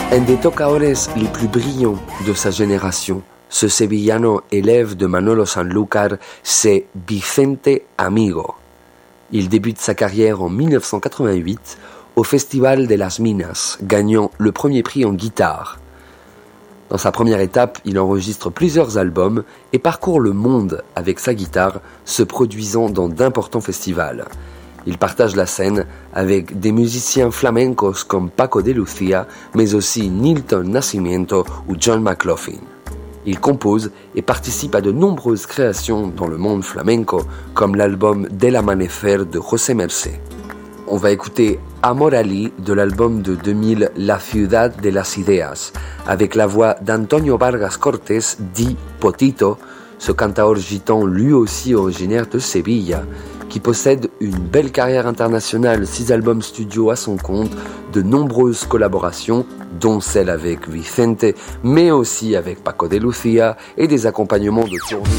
Un des tocadores les plus brillants de sa génération, ce sevillano élève de Manolo Sanlúcar, c'est Vicente Amigo. Il débute sa carrière en 1988 au Festival de las Minas, gagnant le premier prix en guitare. Dans sa première étape, il enregistre plusieurs albums et parcourt le monde avec sa guitare, se produisant dans d'importants festivals. Il partage la scène avec des musiciens flamencos comme Paco de Lucía, mais aussi Nilton Nascimento ou John McLaughlin. Il compose et participe à de nombreuses créations dans le monde flamenco, comme l'album Del Amanecer de José Mercé. On va écouter Amor Ali de l'album de 2000 La Ciudad de las Ideas, avec la voix d'Antonio Vargas Cortés, dit Potito, ce cantaor gitan lui aussi originaire de Sevilla, qui possède une belle carrière internationale, 6 albums studio à son compte, de nombreuses collaborations, dont celle avec Vicente, mais aussi avec Paco de Lucía et des accompagnements de tournée.